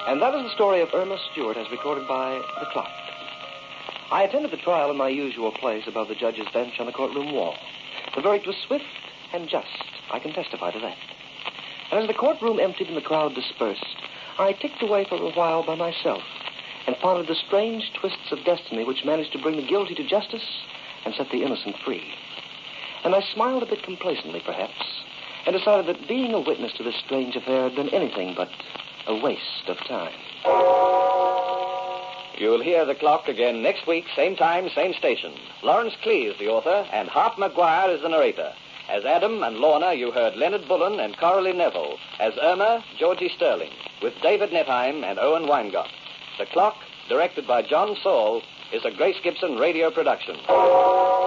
And that is the story of Irma Stewart as recorded by The Clock. I attended the trial in my usual place above the judge's bench on the courtroom wall. The verdict was swift and just. I can testify to that. And as the courtroom emptied and the crowd dispersed, I ticked away for a while by myself and pondered the strange twists of destiny which managed to bring the guilty to justice and set the innocent free. And I smiled a bit complacently, perhaps, and decided that being a witness to this strange affair had been anything but a waste of time. You'll hear The Clock again next week, same time, same station. Lawrence Klee is the author, and Hart McGuire is the narrator. As Adam and Lorna, you heard Leonard Bullen and Coralie Neville. As Irma, Georgie Sterling, with David Nettheim and Owen Weingott. The Clock, directed by John Saul, is a Grace Gibson radio production.